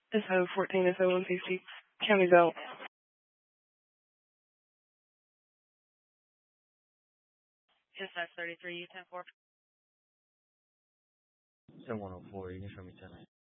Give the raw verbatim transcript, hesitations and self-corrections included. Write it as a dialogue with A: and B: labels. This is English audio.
A: S O fourteen S O one fifty. County's out. S S thirty-three U ten four.
B: seven one oh four, you can show me ten.